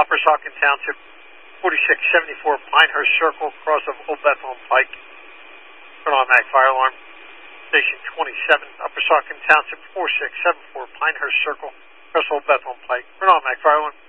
Upper Saucon Township, 4674 Pinehurst Circle, cross of Old Bethlehem Pike. Turn automatic fire alarm. Station 27, Upper Saucon Township, 4674 Pinehurst Circle, cross of Old Bethlehem Pike. Turn automatic fire alarm.